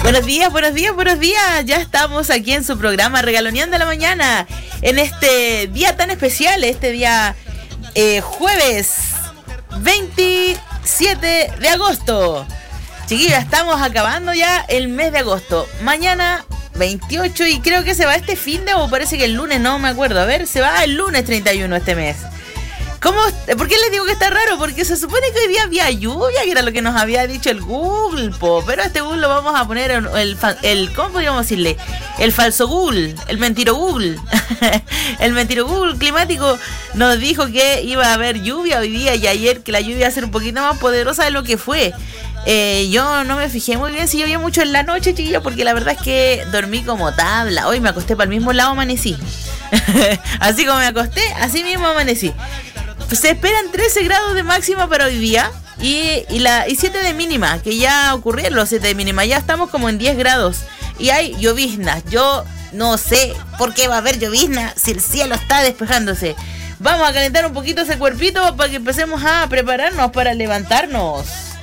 Buenos días, buenos días, buenos días. Ya estamos aquí en su programa Regaloneando la Mañana. En este día tan especial, este día jueves 27 de agosto. Chiquillos, estamos acabando ya el mes de agosto. Mañana 28 y creo que se va este fin de, o parece que el lunes, no me acuerdo. A ver, se va el lunes 31 este mes. ¿Cómo? ¿Por qué les digo que está raro? Porque se supone que hoy día había lluvia, que era lo que nos había dicho el Google, pero a este Google lo vamos a poner el ¿cómo podríamos decirle? El falso Google, el mentiro Google. El mentiro Google climático nos dijo que iba a haber lluvia hoy día y ayer, que la lluvia iba a ser un poquito más poderosa de lo que fue. Yo no me fijé muy bien si llovía mucho en la noche, chiquillos, porque la verdad es que dormí como tabla. Hoy me acosté para el mismo lado, amanecí. Así como me acosté, así mismo amanecí. Se esperan 13 grados de máxima para hoy día y 7 de mínima, que ya ocurrieron los 7 de mínima. Ya estamos como en 10 grados y hay lloviznas. Yo no sé por qué va a haber llovizna si el cielo está despejándose. Vamos a calentar un poquito ese cuerpito para que empecemos a prepararnos para levantarnos.